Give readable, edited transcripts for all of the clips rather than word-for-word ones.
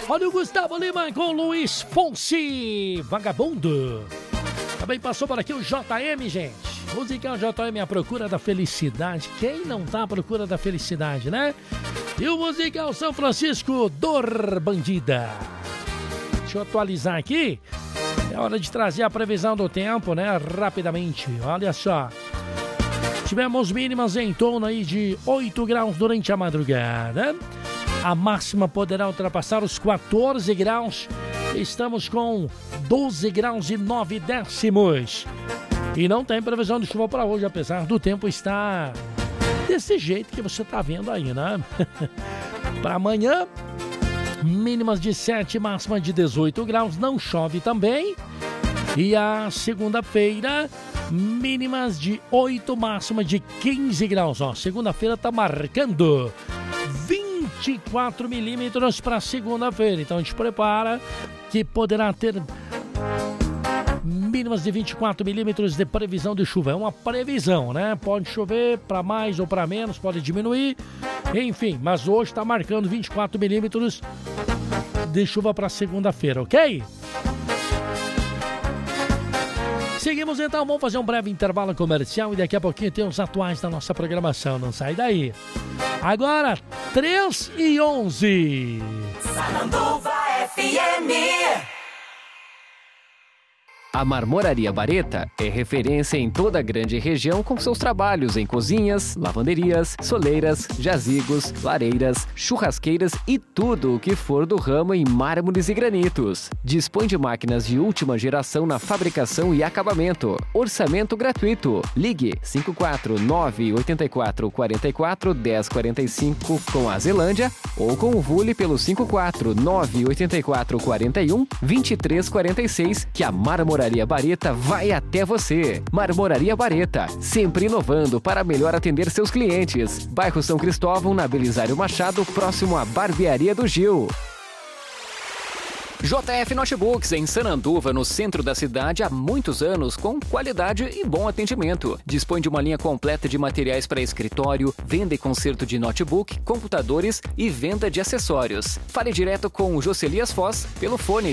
Olha o Gustavo Lima com Luiz Fonsi, Vagabundo. Também passou por aqui o JM, gente. Musical JM, A Procura da Felicidade. Quem não tá à procura da felicidade, né? E o musical São Francisco, Dor Bandida. Deixa eu atualizar aqui. É hora de trazer a previsão do tempo, né? Rapidamente. Olha só. Tivemos mínimas em torno aí de 8 graus durante a madrugada. A máxima poderá ultrapassar os 14 graus. Estamos com 12 graus e 9 décimos. E não tem previsão de chuva para hoje, apesar do tempo estar desse jeito que você está vendo aí, né? Para amanhã, mínimas de 7, máxima de 18 graus. Não chove também. E a segunda-feira, mínimas de 8, máxima de 15 graus. Ó, segunda-feira está marcando 24 milímetros para segunda-feira. Então a gente prepara que poderá ter mínimas de 24 milímetros de previsão de chuva. É uma previsão, né? Pode chover para mais ou para menos, pode diminuir. Enfim, mas hoje está marcando 24 milímetros de chuva para segunda-feira, ok? Seguimos então, vamos fazer um breve intervalo comercial e daqui a pouquinho tem os atuais da nossa programação. Não sai daí. Agora, 3h11. Sananduva FM. A Marmoraria Bareta é referência em toda a grande região com seus trabalhos em cozinhas, lavanderias, soleiras, jazigos, lareiras, churrasqueiras e tudo o que for do ramo em mármores e granitos. Dispõe de máquinas de última geração na fabricação e acabamento. Orçamento gratuito. Ligue 54984441045 com a Zelândia ou com o Vule pelo 54984412346 que a Marmoraria Bareta vai até você. Marmoraria Bareta, sempre inovando para melhor atender seus clientes. Bairro São Cristóvão, na Belisário Machado, próximo à Barbearia do Gil. JF Notebooks, em Sananduva, no centro da cidade, há muitos anos, com qualidade e bom atendimento. Dispõe de uma linha completa de materiais para escritório, venda e conserto de notebook, computadores e venda de acessórios. Fale direto com o Jocelias Foz pelo fone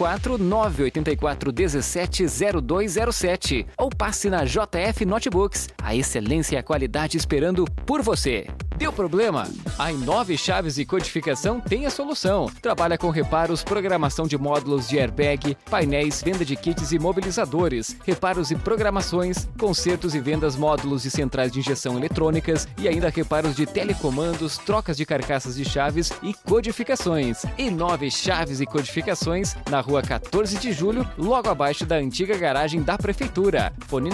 54984170207 ou passe na JF Notebooks. A excelência e a qualidade esperando por você. Deu problema? A Inove Chaves e Codificação tem a solução. Trabalha com reparos, programação de módulos de airbag, painéis, venda de kits e mobilizadores, reparos e programações, consertos e vendas módulos e centrais de injeção eletrônicas e ainda reparos de telecomandos, trocas de carcaças de chaves e codificações. Inove Chaves e Codificações, na rua 14 de julho, logo abaixo da antiga garagem da Prefeitura. Fone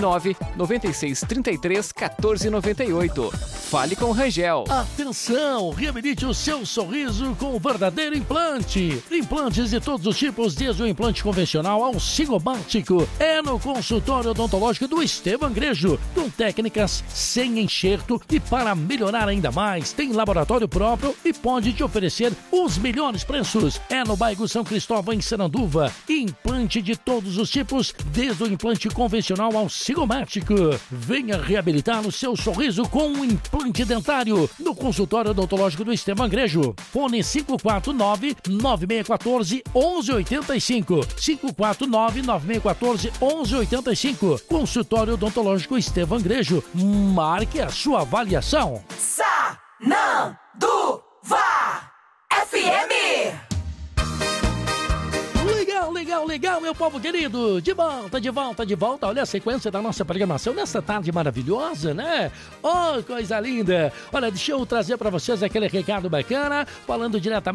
996331498. Fale com Rangel. Atenção, reabilite o seu sorriso com o verdadeiro implante. Implantes de todos os tipos, desde o implante convencional ao cigomático. É no consultório odontológico do Estevam Grejo, com técnicas sem enxerto e para melhorar ainda mais, tem laboratório próprio e pode te oferecer os melhores preços. É no bairro São Cristóvão, em Sananduva. Implante de todos os tipos, desde o implante convencional ao cigomático. Venha reabilitar o seu sorriso com um implante dentário no consultório odontológico do Estevam Grejo. Fone 549-9614-1185. 549-9614-1185. Consultório odontológico Estevam Grejo. Marque a sua avaliação. Sananduva FM. Legal, meu povo querido. De volta. Olha a sequência da nossa programação nessa tarde maravilhosa, né? Oh, coisa linda. Olha, deixa eu trazer para vocês aquele recado bacana, falando diretamente